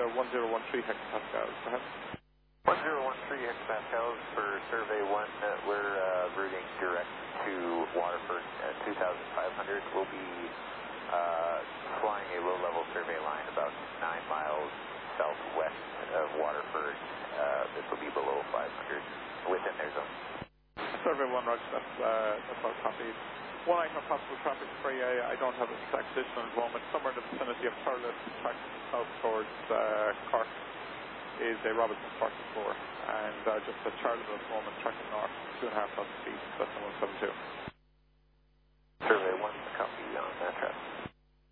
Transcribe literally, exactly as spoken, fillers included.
one zero one three hectopascals. Go ahead. one zero one three hectopascals for survey one. Uh, we're uh, routing direct to Waterford at two thousand five hundred. We'll be uh, flying a low-level survey line about nine miles southwest of Waterford. Uh, this will be below five hundred, within their zone. Survey one, Roger, that's, uh, that's all copied. One item of possible traffic for you, I don't have a exact position at the moment. Somewhere in the vicinity of Thurles, tracking south towards uh, Cork, is a Robinson forty-four. And uh, just at Charleville at the moment, tracking north, two and a half thousand feet, that's the one seven two.